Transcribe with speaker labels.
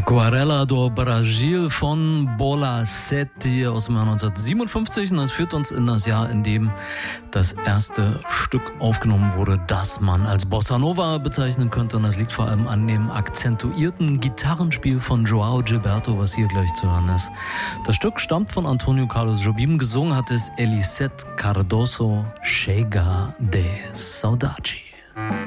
Speaker 1: Aquarela do Brasil von Bola Sete aus dem Jahr 1957. Und das führt uns in das Jahr, in dem das erste Stück aufgenommen wurde, das man als Bossa Nova bezeichnen könnte. Und das liegt vor allem an dem akzentuierten Gitarrenspiel von João Gilberto, was hier gleich zu hören ist. Das Stück stammt von Antonio Carlos Jobim. Gesungen hat es Elisete Cardoso, Chega de Saudade.